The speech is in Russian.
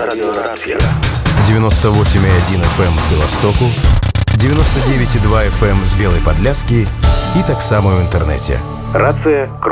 98,1 FM з Білостоку, 99,2 FM з Білої Подляски і так само в інтернеті. Рація Крок.